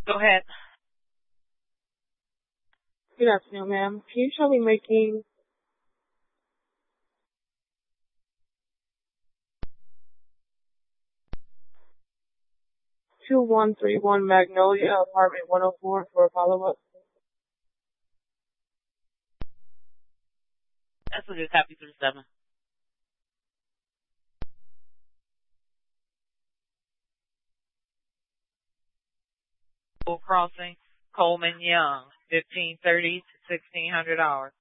Go ahead. Good afternoon, ma'am. Can you tell me making 2131 Magnolia, apartment 104 for a follow-up? That's a good copy through 7. Full crossing, Coleman Young, 1530 to $1,600.